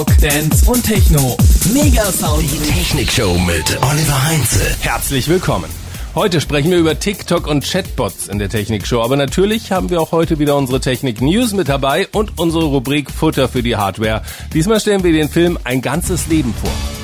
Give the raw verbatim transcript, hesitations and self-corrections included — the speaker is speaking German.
Dance und Techno. Mega Sound. Die Technikshow mit Oliver Heinze. Herzlich willkommen. Heute sprechen wir über TikTok und Chatbots in der Technikshow. Aber natürlich haben wir auch heute wieder unsere Technik-News mit dabei und unsere Rubrik Futter für die Hardware. Diesmal stellen wir den Film Ein ganzes Leben vor.